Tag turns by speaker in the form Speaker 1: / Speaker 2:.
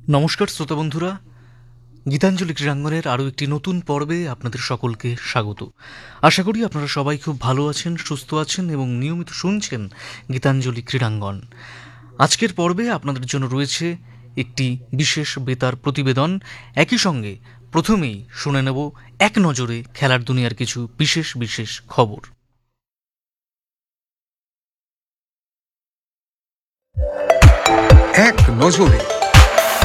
Speaker 1: নমস্কার শ্রোতা বন্ধুরা, গীতাঞ্জলি ক্রীড়াঙ্গনের আরও একটি নতুন পর্বে আপনাদের সকলকে স্বাগত। আশা করি আপনারা সবাই খুব ভালো আছেন, সুস্থ আছেন এবং নিয়মিত শুনছেন গীতাঞ্জলি ক্রীড়াঙ্গন। আজকের পর্বে আপনাদের জন্য রয়েছে একটি বিশেষ বেতার প্রতিবেদন। একই সঙ্গে প্রথমেই শুনে নেব এক নজরে খেলার দুনিয়ার কিছু বিশেষ বিশেষ খবর।
Speaker 2: এক নজরে।